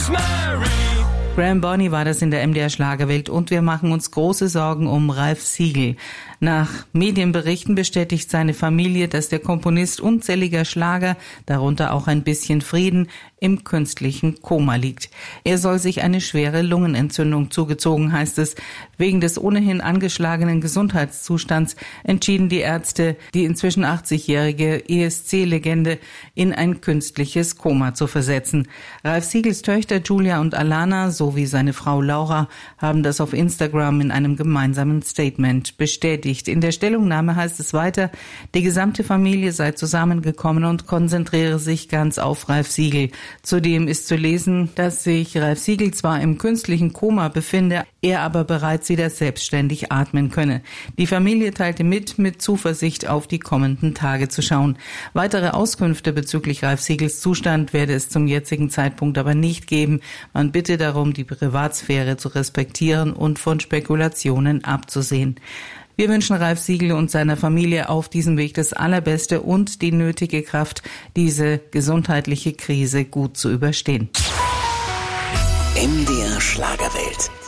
Rosemary. Graham Bonney war das in der MDR Schlagerwelt und wir machen uns große Sorgen um Ralf Siegel. Nach Medienberichten bestätigt seine Familie, dass der Komponist unzähliger Schlager, darunter auch ein bisschen Frieden, im künstlichen Koma liegt. Er soll sich eine schwere Lungenentzündung zugezogen, heißt es. Wegen des ohnehin angeschlagenen Gesundheitszustands entschieden die Ärzte, die inzwischen 80-jährige ESC-Legende in ein künstliches Koma zu versetzen. Ralf Siegels Töchter Julia und Alana sowie seine Frau Laura haben das auf Instagram in einem gemeinsamen Statement bestätigt. In der Stellungnahme heißt es weiter, die gesamte Familie sei zusammengekommen und konzentriere sich ganz auf Ralf Siegel. Zudem ist zu lesen, dass sich Ralf Siegel zwar im künstlichen Koma befinde, er aber bereits wieder selbstständig atmen könne. Die Familie teilte mit Zuversicht auf die kommenden Tage zu schauen. Weitere Auskünfte bezüglich Ralf Siegels Zustand werde es zum jetzigen Zeitpunkt aber nicht geben. Man bitte darum, die Privatsphäre zu respektieren und von Spekulationen abzusehen. Wir wünschen Ralf Siegel und seiner Familie auf diesem Weg das Allerbeste und die nötige Kraft, diese gesundheitliche Krise gut zu überstehen. MDR Schlagerwelt.